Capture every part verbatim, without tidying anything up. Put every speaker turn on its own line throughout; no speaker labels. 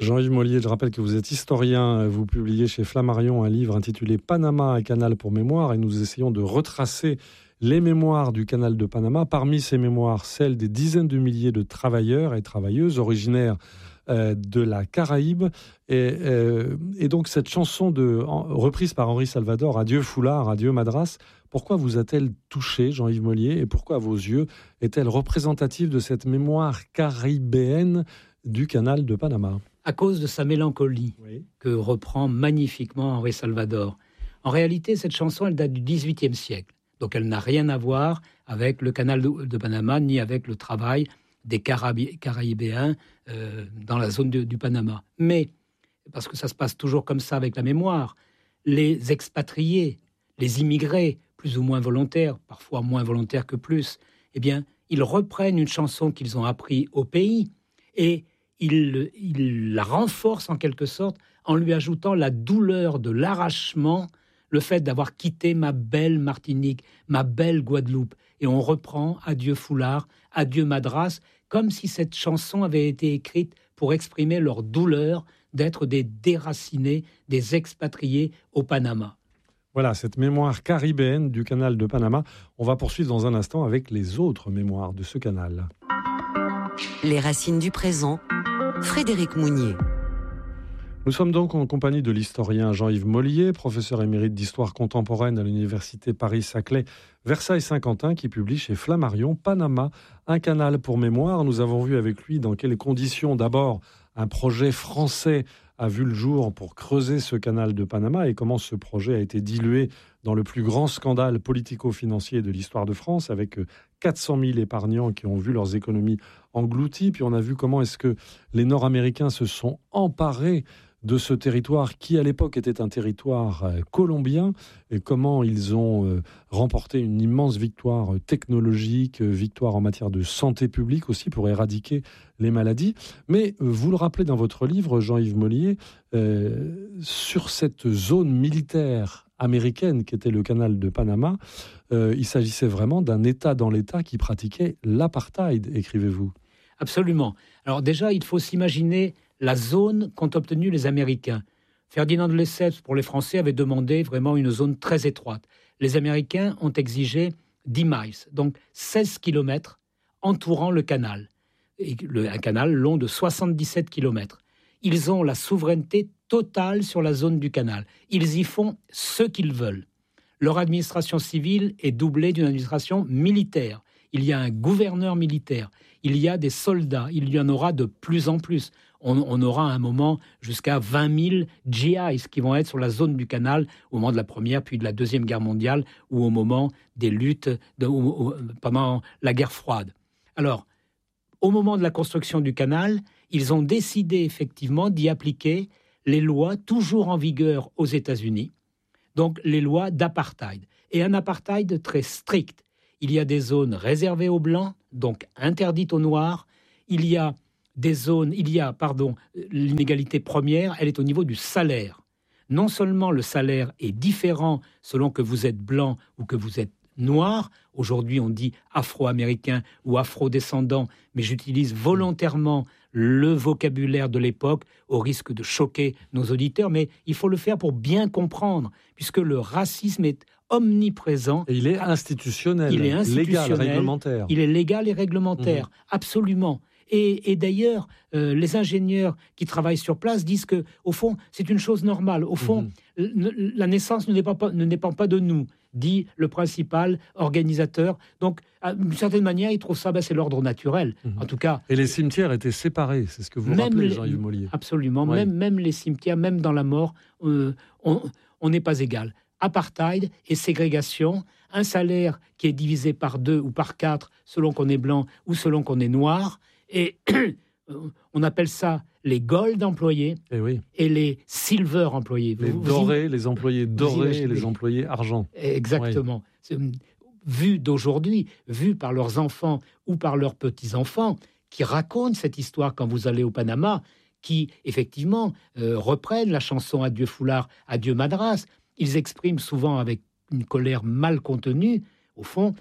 Jean-Yves Mollier, je rappelle que vous êtes historien. Vous publiez chez Flammarion un livre intitulé « Panama, un canal pour mémoire » et nous essayons de retracer les mémoires du canal de Panama. Parmi ces mémoires, celles des dizaines de milliers de travailleurs et travailleuses originaires euh, de la Caraïbe. Et, euh, et donc cette chanson de, en, reprise par Henri Salvador, « Adieu foulard, adieu madras », pourquoi vous a-t-elle touché, Jean-Yves Mollier, et pourquoi, à vos yeux, est-elle représentative de cette mémoire caribéenne du canal de Panama ?
À cause de sa mélancolie, oui, que reprend magnifiquement Henri Salvador. En réalité, cette chanson, elle date du dix-huitième siècle. Donc elle n'a rien à voir avec le canal de, de Panama, ni avec le travail des Carabi- Caraïbéens euh, dans la zone de, du Panama. Mais, parce que ça se passe toujours comme ça avec la mémoire, les expatriés, les immigrés, plus ou moins volontaires, parfois moins volontaires que plus, eh bien, ils reprennent une chanson qu'ils ont appris au pays et ils, ils la renforcent en quelque sorte en lui ajoutant la douleur de l'arrachement, le fait d'avoir quitté ma belle Martinique, ma belle Guadeloupe. Et on reprend « Adieu foulard, adieu madras », comme si cette chanson avait été écrite pour exprimer leur douleur d'être des déracinés, des expatriés au Panama.
Voilà, cette mémoire caribéenne du canal de Panama. On va poursuivre dans un instant avec les autres mémoires de ce canal.
Les racines du présent, Frédéric Mounier.
Nous sommes donc en compagnie de l'historien Jean-Yves Mollier, professeur émérite d'histoire contemporaine à l'université Paris-Saclay, Versailles-Saint-Quentin, qui publie chez Flammarion Panama, un canal pour mémoire. Nous avons vu avec lui dans quelles conditions, d'abord, un projet français a vu le jour pour creuser ce canal de Panama et comment ce projet a été dilué dans le plus grand scandale politico-financier de l'histoire de France, avec quatre cent mille épargnants qui ont vu leurs économies englouties. Puis on a vu comment est-ce que les Nord-Américains se sont emparés de ce territoire qui, à l'époque, était un territoire euh, colombien, et comment ils ont euh, remporté une immense victoire technologique, euh, victoire en matière de santé publique aussi, pour éradiquer les maladies. Mais euh, vous le rappelez dans votre livre, Jean-Yves Mollier, euh, sur cette zone militaire américaine qui était le canal de Panama, euh, il s'agissait vraiment d'un État dans l'État qui pratiquait l'apartheid, écrivez-vous.
Absolument. Alors déjà, il faut s'imaginer la zone qu'ont obtenue les Américains. Ferdinand de Lesseps, pour les Français, avait demandé vraiment une zone très étroite. Les Américains ont exigé dix miles, donc seize kilomètres entourant le canal. Et le, un canal long de soixante-dix-sept kilomètres. Ils ont la souveraineté totale sur la zone du canal. Ils y font ce qu'ils veulent. Leur administration civile est doublée d'une administration militaire. Il y a un gouverneur militaire. Il y a des soldats. Il y en aura de plus en plus. On, on aura à un moment jusqu'à vingt mille G Is qui vont être sur la zone du canal au moment de la Première puis de la Deuxième Guerre mondiale ou au moment des luttes de, ou, ou, pendant la guerre froide. Alors, au moment de la construction du canal, ils ont décidé effectivement d'y appliquer les lois toujours en vigueur aux États-Unis, donc les lois d'apartheid. Et un apartheid très strict. Il y a des zones réservées aux Blancs, donc interdites aux Noirs. Il y a des zones, il y a, pardon, l'inégalité première, elle est au niveau du salaire. Non seulement le salaire est différent selon que vous êtes blanc ou que vous êtes noir, aujourd'hui on dit afro-américain ou afro-descendant, mais j'utilise volontairement le vocabulaire de l'époque au risque de choquer nos auditeurs, mais il faut le faire pour bien comprendre, puisque le racisme est omniprésent.
Et il est institutionnel,
il est institutionnel,
légal, réglementaire.
Il est légal et réglementaire, mmh. absolument. Et, et d'ailleurs, euh, les ingénieurs qui travaillent sur place disent que, au fond, c'est une chose normale. Au fond, mmh. ne, la naissance ne dépend, pas, ne dépend pas de nous, dit le principal organisateur. Donc, d'une certaine manière, ils trouvent ça, ben, c'est l'ordre naturel. Mmh. En tout cas.
Et les cimetières étaient séparés, c'est ce que vous rappelez, les, Jean-Yves Mollier.
Absolument.
Ouais.
Même, même les cimetières, même dans la mort, euh, on n'est pas égal. Apartheid et ségrégation, un salaire qui est divisé par deux ou par quatre selon qu'on est blanc ou selon qu'on est noir. Et on appelle ça les gold employés
et, oui.
et les silver employés.
Les vous, dorés, vous, les employés dorés et les employés argent.
Exactement. Oui. Vu d'aujourd'hui, vu par leurs enfants ou par leurs petits-enfants, qui racontent cette histoire quand vous allez au Panama, qui, effectivement, euh, reprennent la chanson « Adieu foulard, adieu madras ». Ils expriment souvent avec une colère mal contenue, au fond,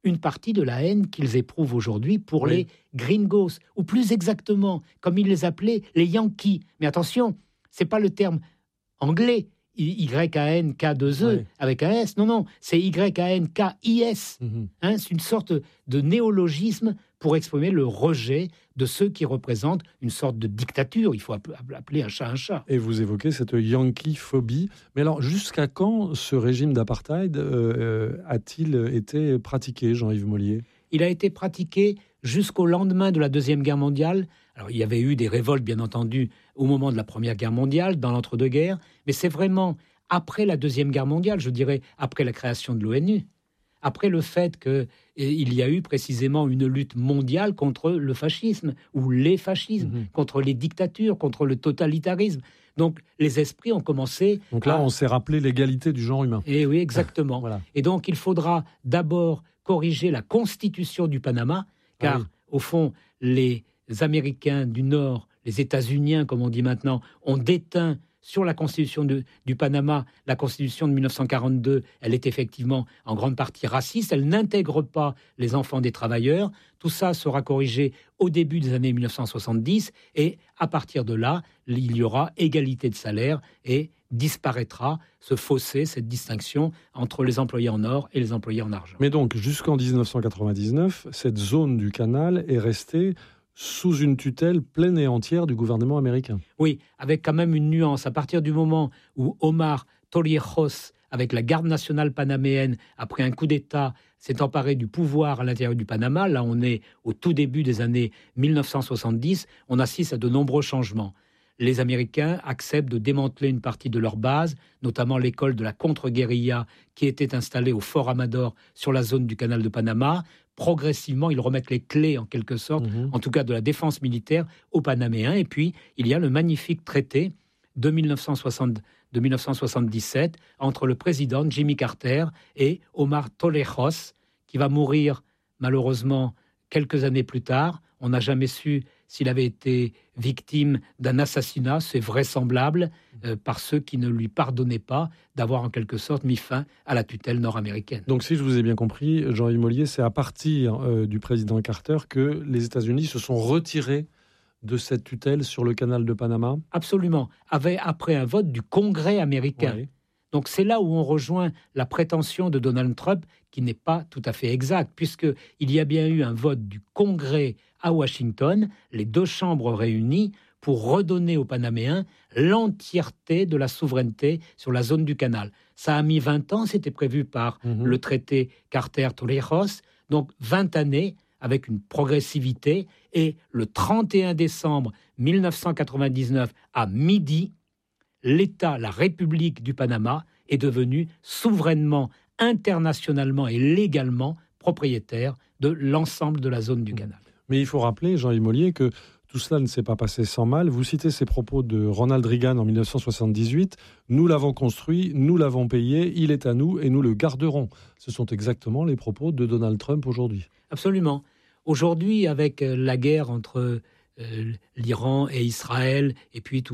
une partie de la haine qu'ils éprouvent aujourd'hui pour
Oui.
les gringos, ou plus exactement, comme ils les appelaient, les Yankees. Mais attention, c'est pas le terme anglais, Y A N K deux E
Oui.
avec un S. Non, non, c'est Y A N K I S.
Mhm.
Hein, c'est une sorte de néologisme pour exprimer le rejet de ceux qui représentent une sorte de dictature. Il faut app- appeler un chat un chat.
Et vous évoquez cette Yankee-phobie. Mais alors, jusqu'à quand ce régime d'apartheid euh, a-t-il été pratiqué, Jean-Yves Mollier ?
Il a été pratiqué jusqu'au lendemain de la Deuxième Guerre mondiale. Alors, il y avait eu des révoltes, bien entendu, au moment de la Première Guerre mondiale, dans l'entre-deux-guerres, mais c'est vraiment après la Deuxième Guerre mondiale, je dirais, après la création de l'ONU, après le fait qu'il y a eu précisément une lutte mondiale contre le fascisme, ou les fascismes,
Mhm.
contre les dictatures, contre le totalitarisme. Donc, les esprits ont commencé...
Donc là,
à...
on s'est rappelé l'égalité du genre humain.
Eh oui, exactement.
Voilà.
Et donc, il faudra d'abord corriger la constitution du Panama, car,
Ah oui.
au fond, les Américains du Nord, les États-Uniens, comme on dit maintenant, ont déteint sur la constitution de- du Panama, la constitution de mille neuf cent quarante-deux, elle est effectivement en grande partie raciste, elle n'intègre pas les enfants des travailleurs. Tout ça sera corrigé au début des années mille neuf cent soixante-dix, et à partir de là, il y aura égalité de salaire et disparaîtra ce fossé, cette distinction entre les employés en or et les employés en argent.
Mais donc, jusqu'en dix-neuf cent quatre-vingt-dix-neuf, cette zone du canal est restée sous une tutelle pleine et entière du gouvernement américain.
Oui, avec quand même une nuance. À partir du moment où Omar Torrijos, avec la garde nationale panaméenne, après un coup d'État, s'est emparé du pouvoir à l'intérieur du Panama, là on est au tout début des années mille neuf cent soixante-dix, on assiste à de nombreux changements. Les Américains acceptent de démanteler une partie de leur base, notamment l'école de la contre-guérilla qui était installée au Fort Amador sur la zone du canal de Panama. Progressivement, ils remettent les clés, en quelque sorte,
Mhm.
en tout cas de la défense militaire, aux Panaméens. Et puis, il y a le magnifique traité de mille neuf cent soixante, de mille neuf cent soixante-dix-sept entre le président Jimmy Carter et Omar Torrijos, qui va mourir malheureusement quelques années plus tard. On n'a jamais su s'il avait été victime d'un assassinat, c'est vraisemblable, euh, par ceux qui ne lui pardonnaient pas d'avoir en quelque sorte mis fin à la tutelle nord-américaine.
Donc, si je vous ai bien compris, Jean-Yves Mollier, c'est à partir euh, du président Carter que les États-Unis se sont retirés de cette tutelle sur le canal de Panama.
Absolument. Avait, après un vote du Congrès américain.
Ouais.
Donc c'est là où on rejoint la prétention de Donald Trump, qui n'est pas tout à fait exacte, puisqu'il y a bien eu un vote du Congrès à Washington, les deux chambres réunies, pour redonner aux Panaméens l'entièreté de la souveraineté sur la zone du canal. Ça a mis vingt ans, c'était prévu par
Mhm.
le traité Carter-Torrijos, donc vingt années avec une progressivité, et le trente et un décembre mille neuf cent quatre-vingt-dix-neuf à midi, l'État, la République du Panama, est devenu souverainement, internationalement et légalement propriétaire de l'ensemble de la zone du canal.
Mais il faut rappeler, Jean-Yves Mollier, que tout cela ne s'est pas passé sans mal. Vous citez ces propos de Ronald Reagan en mille neuf cent soixante-dix-huit. « Nous l'avons construit, nous l'avons payé, il est à nous et nous le garderons ». Ce sont exactement les propos de Donald Trump aujourd'hui.
Absolument. Aujourd'hui, avec la guerre entre euh, l'Iran et Israël, et puis tout